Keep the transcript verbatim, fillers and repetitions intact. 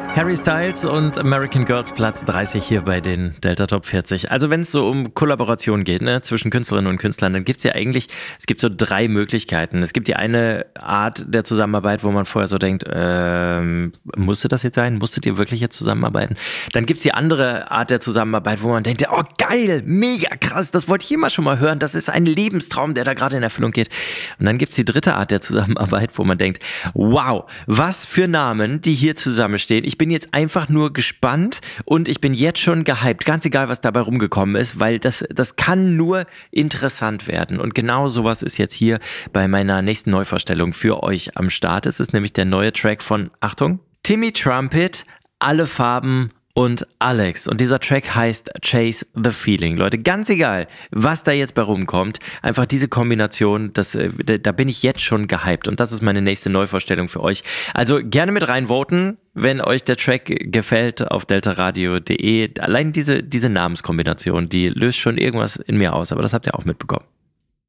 Harry Styles und American Girls Platz dreißig hier bei den Delta Top vierzig. Also wenn es so um Kollaboration geht, ne, zwischen Künstlerinnen und Künstlern, dann gibt es ja eigentlich, es gibt so drei Möglichkeiten. Es gibt die eine Art der Zusammenarbeit, wo man vorher so denkt, ähm, musste das jetzt sein? Musstet ihr wirklich jetzt zusammenarbeiten? Dann gibt es die andere Art der Zusammenarbeit, wo man denkt, oh geil, mega krass, das wollte ich immer schon mal hören, das ist ein Lebenstraum, der da gerade in Erfüllung geht. Und dann gibt es die dritte Art der Zusammenarbeit, wo man denkt, wow, was für Namen, die hier zusammenstehen. Ich bin jetzt einfach nur gespannt und ich bin jetzt schon gehypt, ganz egal, was dabei rumgekommen ist, weil das, das kann nur interessant werden. Und genau sowas ist jetzt hier bei meiner nächsten Neuvorstellung für euch am Start. Es ist nämlich der neue Track von, Achtung, Timmy Trumpet, Alle Farben und Alex. Und dieser Track heißt Chase the Feeling. Leute, ganz egal, was da jetzt bei rumkommt, einfach diese Kombination, das, da bin ich jetzt schon gehypt. Und das ist meine nächste Neuvorstellung für euch. Also gerne mit reinvoten, wenn euch der Track gefällt auf deltaradio punkt de. Allein diese, diese Namenskombination, die löst schon irgendwas in mir aus. Aber das habt ihr auch mitbekommen.